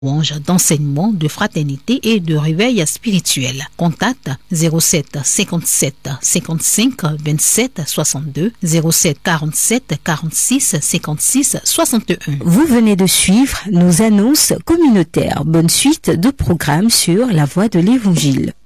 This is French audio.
louanges, d'enseignement, de fraternité et de réveil spirituel. Contact 07 57 55 27 62 07 47 46 56 61. Vous venez de suivre nos annonces communautaires. Bonne suite de programmes sur la voie de l'Évangile.